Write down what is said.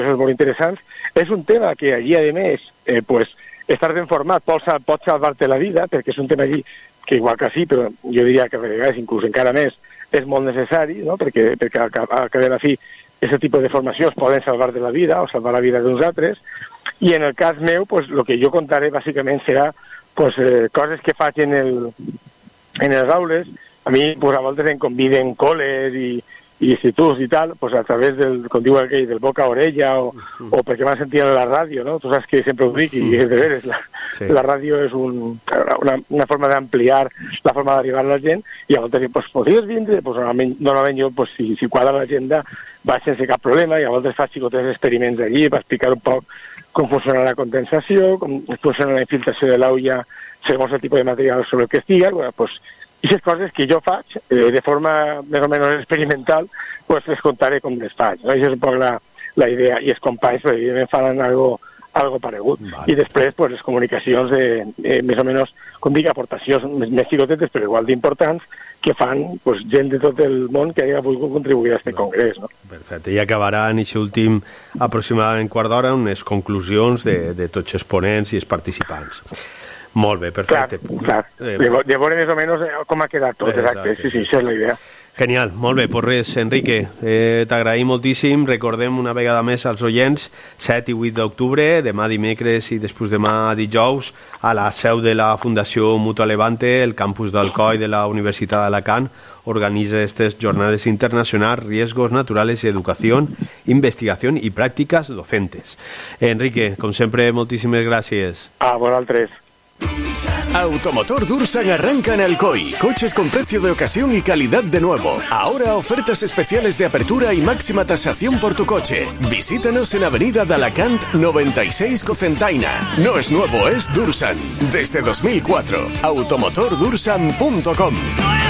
coses molt interessants. És un tema que allí, a més, estar ben format pot salvar-te la vida, perquè és un tema allí que igual que sí, però jo diria que a vegades inclús encara més és molt necessari, no? perquè al cap de la fi aquest tipus de formacions poden salvar de la vida o salvar la vida d'uns altres, i en el cas meu, el que jo contaré bàsicament serà coses que faig en les aules. A mi a voltes em conviden col·les i instituts i tal, a través del, com diu aquell, del boca a orella o perquè m'han sentit a la ràdio, no? Tu saps que sempre ho dic i és de veres, la ràdio és una forma d'ampliar la forma d'arribar a la gent, i a voltes podries vindre? Normalment jo, si quadra l'agenda, vaig sense cap problema, i a voltes faig xicotes experiments allí per explicar un poc com funciona la condensació, com funciona la infiltració de l'aigua segons el tipus de material sobre el que estiga. I les coses que jo faig, de forma més o menys experimental, les contaré com les faig. No? Això és un poc la idea. I els companys, evidentment, faran algo paregut. I després, les comunicacions més o menys, com dic, aportacions més xicotetes, però igual d'importants, que fan gent de tot el món que hagi volgut contribuir a aquest congrés. No? Perfecte. I acabarà en aquest últim aproximadament quart d'hora unes conclusions de tots els ponents i els participants. Molt bé, perfecte. Clar. Llavors, més o menys, com ha quedat tot. Exacte. Sí, això és la idea. Genial, molt bé. Pues res, Enrique, t'agraïm moltíssim. Recordem una vegada més als oients, 7 i 8 d'octubre, demà dimecres i després demà dijous, a la seu de la Fundació Mutua Levante, el campus d'Alcoi de la Universitat d'Alacant, organiza estas jornadas internacionales, riesgos naturales, educación, investigación y prácticas docentes. Enrique, com sempre, moltíssimes gràcies. A vosaltres. Automotor Dursan arranca en Alcoy. Coches con precio de ocasión y calidad de nuevo. Ahora ofertas especiales de apertura y máxima tasación por tu coche. Visítanos en Avenida de Alacant 96 Cocentaina. No es nuevo, es Dursan. Desde 2004. Automotordursan.com.